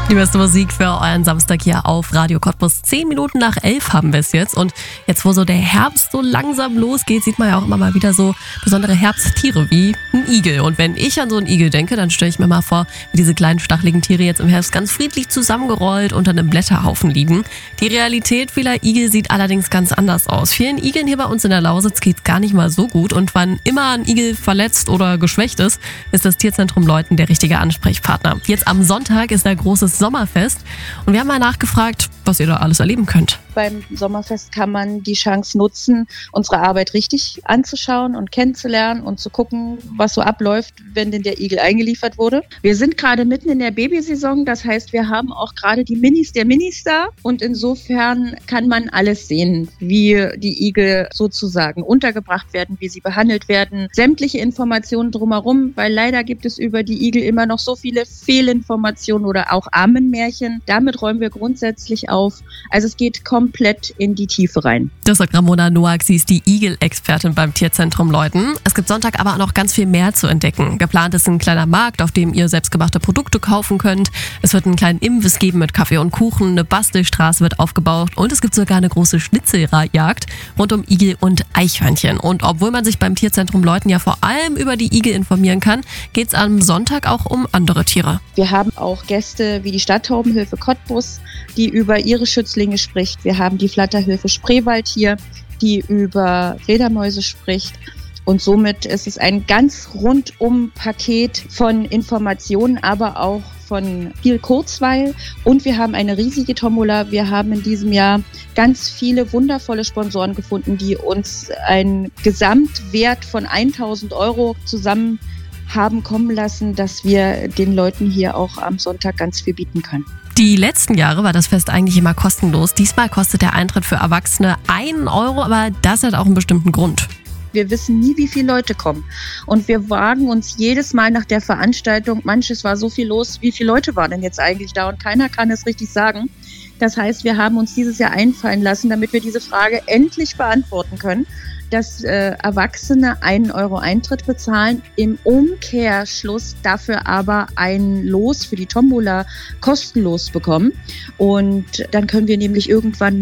Die beste Musik für euren Samstag hier auf Radio Cottbus. 10 Minuten nach 11 haben wir es jetzt. Und jetzt, wo so der Herbst so langsam losgeht, sieht man ja auch immer mal wieder so besondere Herbsttiere wie ein Igel. Und wenn ich an so einen Igel denke, dann stelle ich mir mal vor, wie diese kleinen stacheligen Tiere jetzt im Herbst ganz friedlich zusammengerollt unter einem Blätterhaufen liegen. Die Realität vieler Igel sieht allerdings ganz anders aus. Vielen Igeln hier bei uns in der Lausitz geht es gar nicht mal so gut. Und wann immer ein Igel verletzt oder geschwächt ist, ist das Tierzentrum Leuthen der richtige Ansprechpartner. Jetzt am Sonntag ist da großes Sommerfest und wir haben mal nachgefragt, was ihr da alles erleben könnt. Beim Sommerfest kann man die Chance nutzen, unsere Arbeit richtig anzuschauen und kennenzulernen und zu gucken, was so abläuft, wenn denn der Igel eingeliefert wurde. Wir sind gerade mitten in der Babysaison, das heißt, wir haben auch gerade die Minis der Minis da und insofern kann man alles sehen, wie die Igel sozusagen untergebracht werden, wie sie behandelt werden, sämtliche Informationen drumherum, weil leider gibt es über die Igel immer noch so viele Fehlinformationen oder auch Ammenmärchen. Damit räumen wir grundsätzlich auf. Also es geht komplett in die Tiefe rein. Das sagt Ramona Noack, sie ist die Igel-Expertin beim Tierzentrum Leuthen. Es gibt Sonntag aber auch noch ganz viel mehr zu entdecken. Geplant ist ein kleiner Markt, auf dem ihr selbstgemachte Produkte kaufen könnt. Es wird einen kleinen Imbiss geben mit Kaffee und Kuchen, eine Bastelstraße wird aufgebaut und es gibt sogar eine große Schnitzeljagd rund um Igel und Eichhörnchen. Und obwohl man sich beim Tierzentrum Leuthen ja vor allem über die Igel informieren kann, geht es am Sonntag auch um andere Tiere. Wir haben auch Gäste wie die Stadttaubenhilfe Cottbus, die über ihre Schützlinge spricht. Wir haben die Flatterhilfe Spreewald hier, die über Fledermäuse spricht. Und somit ist es ein ganz rundum Paket von Informationen, aber auch von viel Kurzweil. Und wir haben eine riesige Tombola. Wir haben in diesem Jahr ganz viele wundervolle Sponsoren gefunden, die uns einen Gesamtwert von 1.000 € zusammen haben kommen lassen, dass wir den Leuten hier auch am Sonntag ganz viel bieten können. Die letzten Jahre war das Fest eigentlich immer kostenlos. Diesmal kostet der Eintritt für Erwachsene 1 €, aber das hat auch einen bestimmten Grund. Wir wissen nie, wie viele Leute kommen. Und wir wagen uns jedes Mal nach der Veranstaltung, manches war so viel los, wie viele Leute waren denn jetzt eigentlich da? Und keiner kann es richtig sagen. Das heißt, wir haben uns dieses Jahr einfallen lassen, damit wir diese Frage endlich beantworten können, dass Erwachsene 1 € Eintritt bezahlen, im Umkehrschluss dafür aber ein Los für die Tombola kostenlos bekommen. Und dann können wir nämlich irgendwann